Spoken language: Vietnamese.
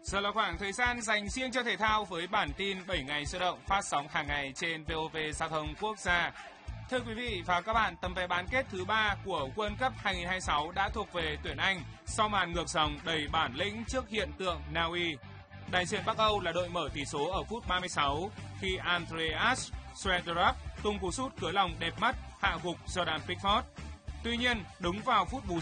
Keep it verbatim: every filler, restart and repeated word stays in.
Giờ là khoảng thời gian dành riêng cho thể thao với bản tin bảy ngày sôi động phát sóng hàng ngày trên vê o vê Giao thông Quốc gia. Thưa quý vị và các bạn, tấm vé bán kết thứ ba của World Cup hai không hai sáu đã thuộc về tuyển Anh sau màn ngược dòng đầy bản lĩnh trước hiện tượng Na Uy. Đại diện Bắc Âu là đội mở tỷ số ở phút ba mươi sáu khi Andreas Schwederup tung cú sút cửa lòng đẹp mắt hạ gục Jordan Pickford. Tuy nhiên, đúng vào phút bù